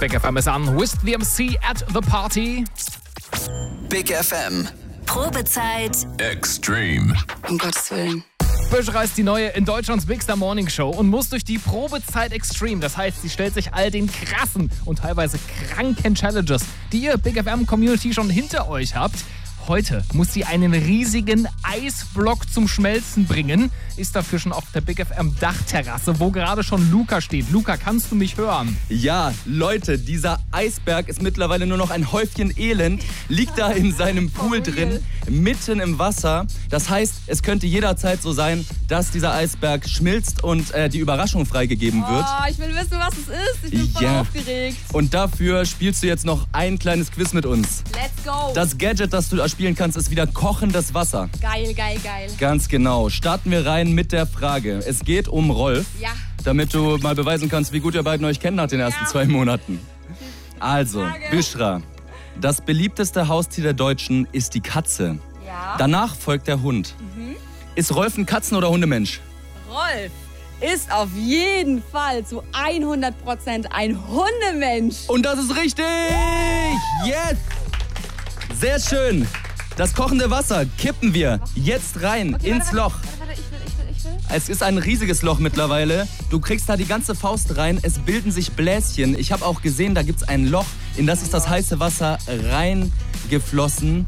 Big FM ist an. With the MC at the party. Big FM. Probezeit. Extreme. Um Gottes Willen. Büschra ist die neue in Deutschlands Big Star Morning Show und muss durch die Probezeit Extreme. Das heißt, sie stellt sich all den krassen und teilweise kranken Challenges, die ihr Big FM Community schon hinter euch habt. Heute muss sie einen riesigen Eisblock zum Schmelzen bringen. Ist dafür schon auf der Big FM Dachterrasse, wo gerade schon Luca steht. Luca, kannst du mich hören? Ja, Leute, dieser Eisberg ist mittlerweile nur noch ein Häufchen Elend, liegt da in seinem Pool drin, mitten im Wasser. Das heißt, es könnte jederzeit so sein, dass dieser Eisberg schmilzt und die Überraschung freigegeben wird. Oh, ich will wissen, was es ist. Ich bin voll aufgeregt. Und dafür spielst du jetzt noch ein kleines Quiz mit uns. Let's go. Das Gadget, das du da spielen kannst, ist wieder kochendes Wasser. Geil, geil, geil. Ganz genau. Starten wir rein mit der Frage. Es geht um Rolf. Ja. Damit du mal beweisen kannst, wie gut ihr beiden euch kennen nach den ersten 2 Monaten. Also, Büschra, das beliebteste Haustier der Deutschen ist die Katze. Ja. Danach folgt der Hund. Ist Rolf ein Katzen- oder Hundemensch? Rolf ist auf jeden Fall zu 100% ein Hundemensch. Und das ist richtig! Yes! Sehr schön. Das kochende Wasser kippen wir jetzt rein ins Loch. Warte, ich will. Es ist ein riesiges Loch mittlerweile. Du kriegst da die ganze Faust rein. Es bilden sich Bläschen. Ich habe auch gesehen, da gibt es ein Loch, in das ist das heiße Wasser reingeflossen.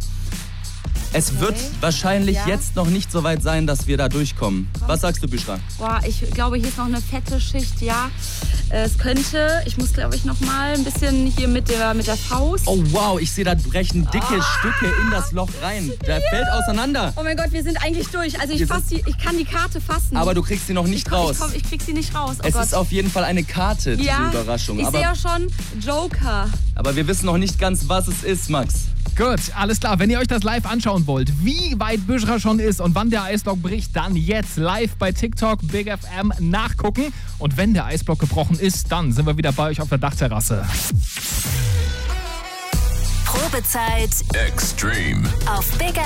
Es wird wahrscheinlich jetzt noch nicht so weit sein, dass wir da durchkommen. Was sagst du, Büschra? Boah, ich glaube, hier ist noch eine fette Schicht, ja. Es könnte, ich muss, glaube ich, noch mal ein bisschen hier mit der Faust. Oh wow, ich sehe, da brechen dicke Stücke in das Loch rein. Der fällt auseinander. Oh mein Gott, wir sind eigentlich durch. Also ich kann die Karte fassen. Aber du kriegst sie noch nicht raus. Ich krieg sie nicht raus. Oh es Gott. ist auf jeden Fall eine Karte, diese Überraschung. Ich sehe ja schon Joker. Aber wir wissen noch nicht ganz, was es ist, Max. Gut, alles klar. Wenn ihr euch das live anschauen wollt, wie weit Büschra schon ist und wann der Eisblock bricht, dann jetzt live bei TikTok Big FM nachgucken. Und wenn der Eisblock gebrochen ist, dann sind wir wieder bei euch auf der Dachterrasse. Probezeit. Extreme. Auf Big